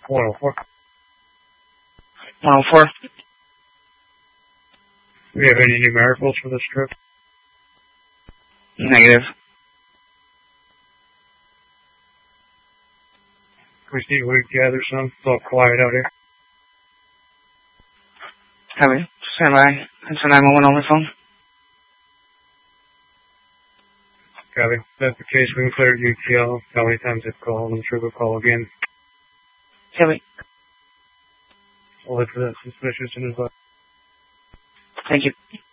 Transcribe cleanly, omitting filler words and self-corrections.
104. 104. Do we have any numericals for this trip? Negative. We just need to gather some. It's all quiet out here. Copy. Stand by. It's a 911 over the phone. Copy. If that's the case, we can clear UTL. How many times they've called? I'm sure they'll call again. Copy. We'll look for that suspicious in his butt. Thank you.